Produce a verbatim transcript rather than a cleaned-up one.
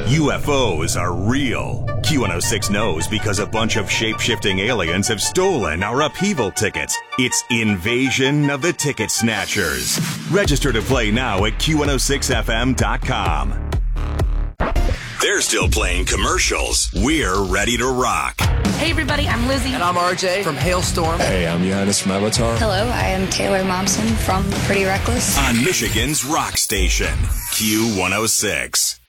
U F Os are real. Q one oh six knows because a bunch of shape-shifting aliens have stolen our upheaval tickets. It's Invasion of the Ticket Snatchers. Register to play now at Q one oh six F M dot com. They're still playing commercials. We're ready to rock. Hey everybody, I'm Lizzie. And I'm R J from Hailstorm. Hey, I'm Giannis from Avatar. Hello, I am Taylor Momsen from Pretty Reckless. On Michigan's rock station, Q one oh six.